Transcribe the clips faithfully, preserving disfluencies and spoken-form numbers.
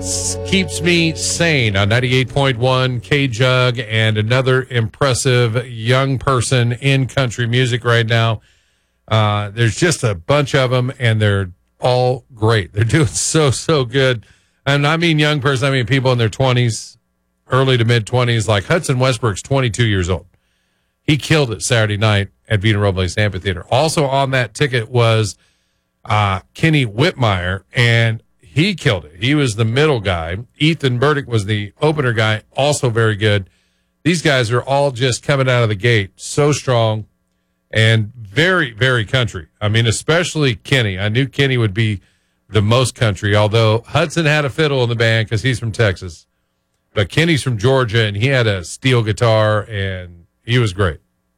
keeps me sane on ninety-eight point one K-Jug, and another impressive young person in country music right now. Uh, there's just a bunch of them, and they're all great. They're doing so, so good. And I mean young person, I mean people in their twenties, early to mid-twenties, like Hudson Westbrook's twenty-two years old. He killed it Saturday night at Vina Robles Amphitheater. Also on that ticket was uh, Kenny Whitmire, and he killed it. He was the middle guy. Ethan Burdick was the opener guy, also very good. These guys are all just coming out of the gate so strong and very, very country. I mean, especially Kenny. I knew Kenny would be the most country, although Hudson had a fiddle in the band because he's from Texas. But Kenny's from Georgia, and he had a steel guitar, and he was great.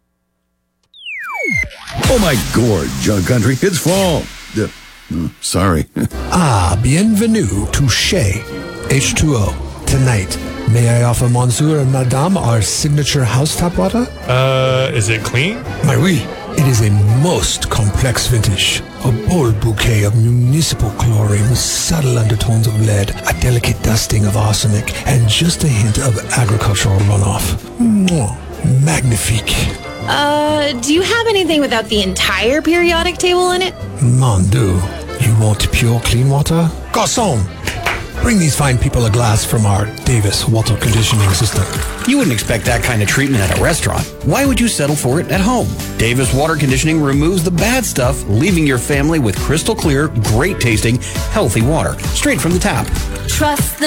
Oh, my gourd, Jug Country. It's fall. Uh, mm, sorry. Ah, bienvenue to Chez H two O. Tonight, may I offer Monsieur and Madame our signature house tap water? Uh, is it clean? My oui. It is a most complex vintage. A bold bouquet of municipal chlorine with subtle undertones of lead, a delicate dusting of arsenic, and just a hint of agricultural runoff. Mwah. Magnifique. Uh, do you have anything without the entire periodic table in it? Mon Dieu. You want pure clean water? Garçon! Bring these fine people a glass from our Davis water conditioning system. You wouldn't expect that kind of treatment at a restaurant. Why would you settle for it at home? Davis Water Conditioning removes the bad stuff, leaving your family with crystal clear, great tasting, healthy water, straight from the tap. Trust the